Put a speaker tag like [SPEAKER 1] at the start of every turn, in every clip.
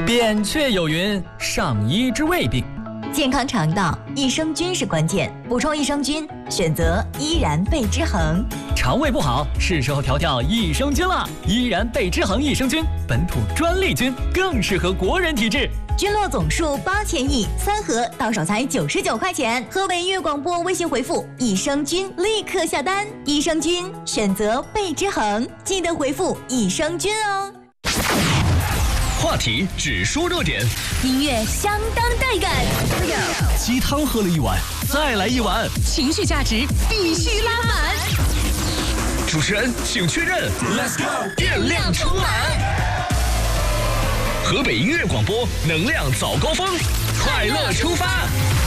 [SPEAKER 1] 扁鹊有云：上医治未病。
[SPEAKER 2] 健康肠道，益生菌是关键，补充益生菌，选择依然贝之恒。
[SPEAKER 1] 肠胃不好，是时候调调益生菌了。依然贝之恒益生菌，本土专利菌，更适合国人体质。
[SPEAKER 2] 菌落总数8000亿，3盒到手才99块钱。河北音乐广播微信回复益生菌，立刻下单。益生菌选择贝之恒，记得回复益生菌哦。
[SPEAKER 3] 话题只说热点，
[SPEAKER 2] 音乐相当带感。
[SPEAKER 3] 鸡汤喝了一碗，再来一碗，
[SPEAKER 4] 情绪价值必须拉满。
[SPEAKER 3] 主持人请确认 ，Let's go， 电量充满。河北音乐广播能量早高峰，快乐出发。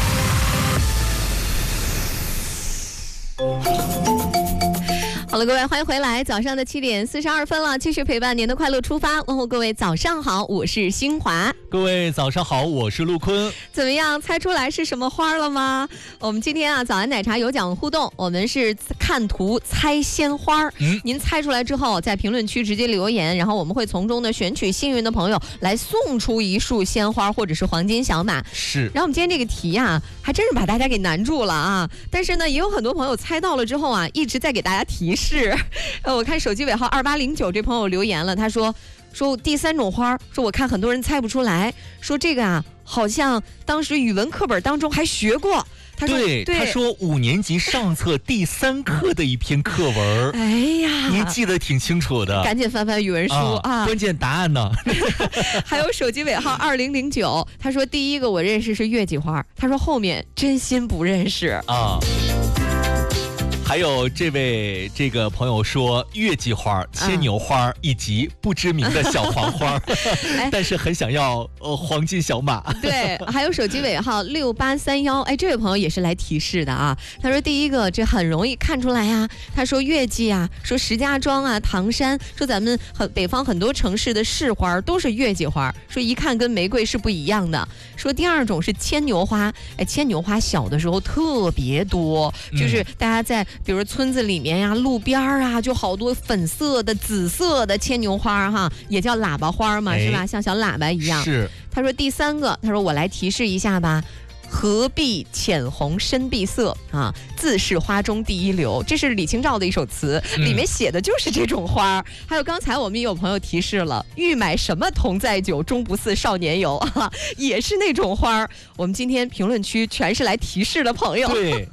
[SPEAKER 4] 好了，各位，欢迎回来。早上的7点42分了，继续陪伴您的快乐出发。问候各位早上好，我是新华。
[SPEAKER 5] 各位早上好，我是陆坤。
[SPEAKER 4] 怎么样，猜出来是什么花了吗？我们今天啊，早安奶茶有奖互动，我们是看图猜鲜花。您猜出来之后，在评论区直接留言，然后我们会从中呢选取幸运的朋友来送出一束鲜花或者是黄金小马。
[SPEAKER 5] 是。
[SPEAKER 4] 然后我们今天这个题啊，还真是把大家给难住了啊！但是呢，也有很多朋友猜到了之后啊，一直在给大家提示。我看手机尾号2809这朋友留言了，他说第3种花，说我看很多人猜不出来，说这个啊好像当时语文课本当中还学过。他
[SPEAKER 5] 说5年级上册第3课的一篇课文。
[SPEAKER 4] 哎呀，
[SPEAKER 5] 你记得挺清楚的，
[SPEAKER 4] 赶紧翻翻语文书啊！
[SPEAKER 5] 关键答案呢？
[SPEAKER 4] 还有手机尾号2009，他说第一个我认识是月季花，他说后面真心不认识
[SPEAKER 5] 啊。还有这个朋友说月季花、牵牛花以及不知名的小黄花，但是很想要黄金小马。
[SPEAKER 4] 对，还有手机尾号6831，哎，这位朋友也是来提示的啊。他说第一个这很容易看出来啊，他说月季啊，说石家庄啊、唐山，说咱们北方很多城市的市花都是月季花，说一看跟玫瑰是不一样的。说第2种是牵牛花，哎，牵牛花小的时候特别多，就是大家在比如村子里面呀、路边啊，就好多粉色的、紫色的牵牛花哈，也叫喇叭花嘛，是吧？像小喇叭一样。
[SPEAKER 5] 是。
[SPEAKER 4] 他说第3个，他说我来提示一下吧。荷碧浅红深碧色啊，自是花中第一流，这是李清照的一首词，里面写的就是这种花。还有刚才我们也有朋友提示了，欲买什么同载酒，终不似少年游啊，也是那种花。我们今天评论区全是来提示的朋友。
[SPEAKER 5] 对。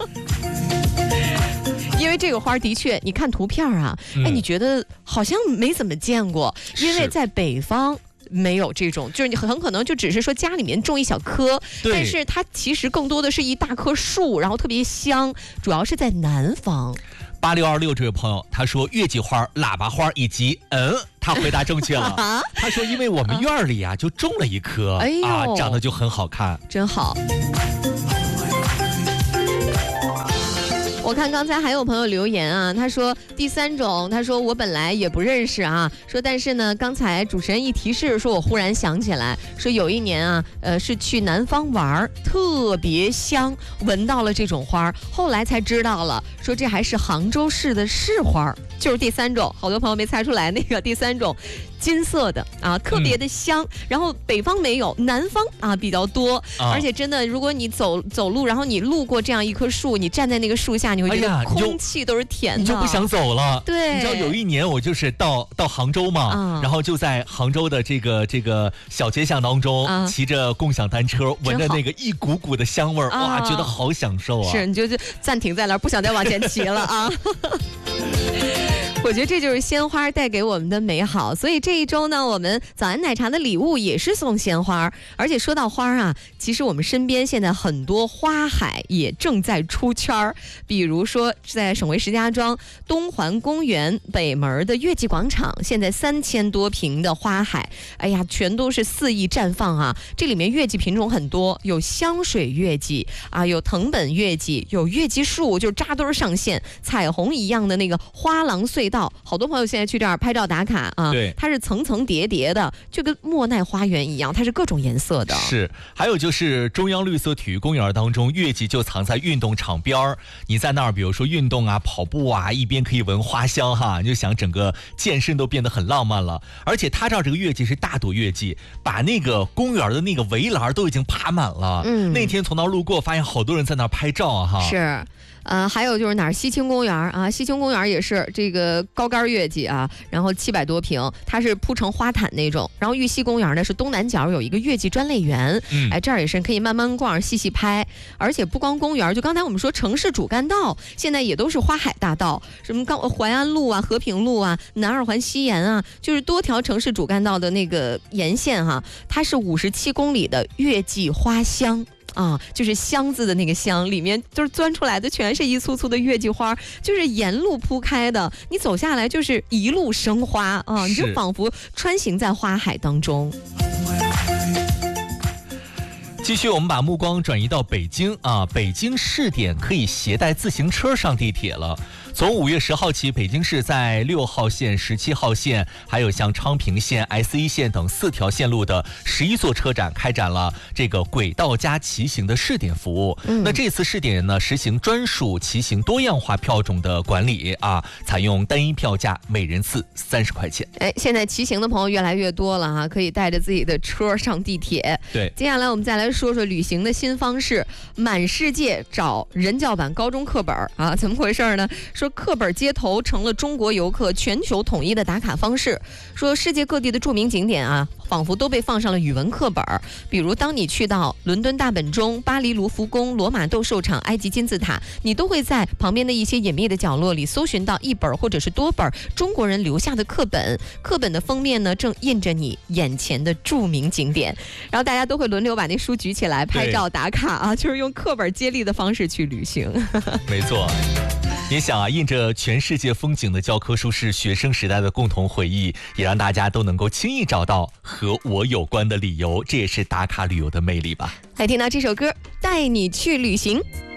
[SPEAKER 4] 因为这个花的确，你看图片啊，哎，你觉得好像没怎么见过，因为在北方。没有这种，就是你很可能就只是说家里面种一小棵，但是它其实更多的是一大棵树，然后特别香，主要是在南方。
[SPEAKER 5] 8626这位朋友他说月季花、喇叭花以及他回答正确了。他说因为我们院里啊就种了一棵，长得就很好看，
[SPEAKER 4] 真好。我看刚才还有朋友留言啊，他说第3种，他说我本来也不认识啊，说但是呢，刚才主持人一提示，说我忽然想起来，说有一年啊，是去南方玩，特别香，闻到了这种花，后来才知道了，说这还是杭州市的市花，就是第3种，好多朋友没猜出来那个第3种。金色的啊，特别的香，然后北方没有，南方啊比较多，而且真的，如果你走路，然后你路过这样一棵树，你站在那个树下，你会觉得空气都是甜的，
[SPEAKER 5] 你就不想走了。
[SPEAKER 4] 对，
[SPEAKER 5] 你知道有一年我就是到杭州嘛，然后就在杭州的这个小街巷当中，骑着共享单车，闻着那个一股股的香味儿，哇，觉得好享受啊！
[SPEAKER 4] 是，你就暂停在那儿，不想再往前骑了啊。我觉得这就是鲜花带给我们的美好，所以这一周呢，我们早安奶茶的礼物也是送鲜花。而且说到花啊，其实我们身边现在很多花海也正在出圈，比如说在省会石家庄东环公园北门的月季广场，现在3000多平的花海，哎呀，全都是肆意绽放啊！这里面月季品种很多，有香水月季啊，有藤本月季，有月季树，就是扎堆上线，彩虹一样的那个花郎穗隧道，好多朋友现在去这儿拍照打卡啊。
[SPEAKER 5] 对，
[SPEAKER 4] 它是层层叠叠的，就跟莫奈花园一样，它是各种颜色的。
[SPEAKER 5] 是，还有就是中央绿色体育公园当中，月季就藏在运动场边儿。你在那儿，比如说运动啊、跑步啊，一边可以闻花香哈，你就想整个健身都变得很浪漫了。而且它这儿这个月季是大朵月季，把那个公园的那个围栏都已经爬满了。那天从那儿路过，发现好多人在那儿拍照啊哈。
[SPEAKER 4] 是。还有就是哪儿西青公园啊，西青公园也是这个高杆月季啊，然后700多平，它是铺成花毯那种。然后玉溪公园呢是东南角有一个月季专类园，这儿也是可以慢慢逛、细细拍。而且不光公园，就刚才我们说城市主干道，现在也都是花海大道，什么淮安路啊、和平路啊、南二环西沿啊，就是多条城市主干道的那个沿线哈，它是57公里的月季花香。就是箱子的那个箱，里面就是钻出来的全是一簇簇的月季花，就是沿路铺开的，你走下来就是一路生花啊，你就仿佛穿行在花海当中。
[SPEAKER 5] 继续，我们把目光转移到北京啊，北京试点可以携带自行车上地铁了。从5月10号起，北京市在6号线、17号线，还有像昌平线、S1线等4条线路的11座车站开展了这个轨道加骑行的试点服务。那这次试点呢，实行专属骑行多样化票种的管理啊，采用单一票价，每人次30块钱。
[SPEAKER 4] 现在骑行的朋友越来越多了哈，可以带着自己的车上地铁。
[SPEAKER 5] 对，
[SPEAKER 4] 接下来我们再来说说旅行的新方式，满世界找人教版高中课本啊，怎么回事呢？说课本街头成了中国游客全球统一的打卡方式，说世界各地的著名景点啊，仿佛都被放上了语文课本。比如当你去到伦敦大本钟、巴黎卢浮宫、罗马斗兽场、埃及金字塔，你都会在旁边的一些隐秘的角落里搜寻到一本或者是多本中国人留下的课本，课本的封面呢正印着你眼前的著名景点，然后大家都会轮流把那书举起来拍照打卡啊，就是用课本接力的方式去旅行。
[SPEAKER 5] 没错。你想啊，印着全世界风景的教科书是学生时代的共同回忆，也让大家都能够轻易找到和我有关的理由，这也是打卡旅游的魅力吧。
[SPEAKER 4] 来听到这首歌，带你去旅行。